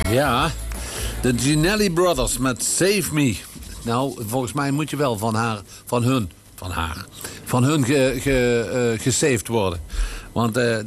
Ja, de Ginelli Brothers met Save Me. Nou, volgens mij moet je wel van hun gesaved worden. Want